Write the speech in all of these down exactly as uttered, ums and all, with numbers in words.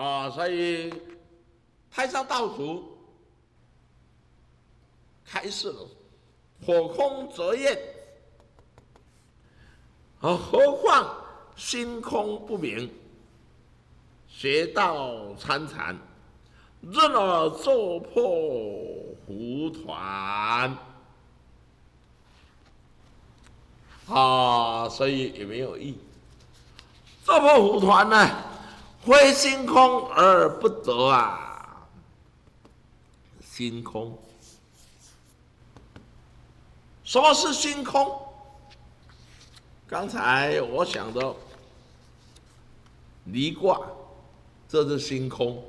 啊，所以太上道祖开示了，火空则焰，啊，何况心空不明，邪道参禅，任尔奏破胡团。啊，所以也没有意。奏破胡团呢，非心空而不得啊，心空。什么是心空？刚才我想的离卦，这是心空。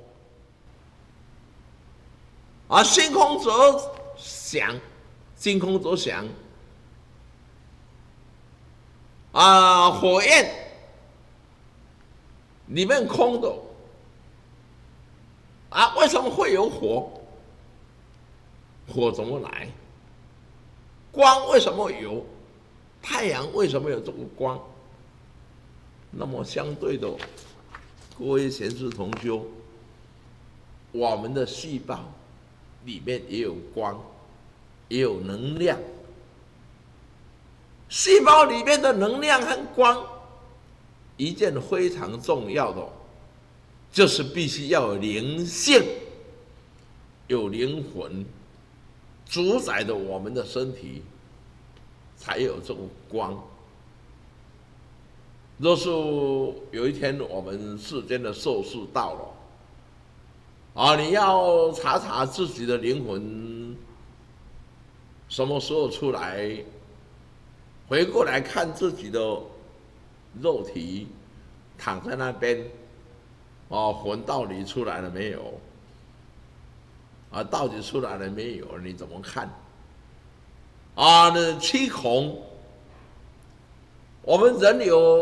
而心空则想，心空则想。啊，火焰里面空的啊，为什么会有火？火怎么来？光为什么有？太阳为什么有这个光？那么相对的，各位贤士同修，我们的细胞里面也有光，也有能量。细胞里面的能量和光，一件非常重要的，就是必须要有灵性，有灵魂，主宰着我们的身体，才有这个光。若是有一天我们世间的寿数到了，啊，你要查查自己的灵魂什么时候出来，回过来看自己的肉体躺在那边，哦，魂到底出来了没有？啊，到底出来了没有？你怎么看？啊，那七孔，我们人有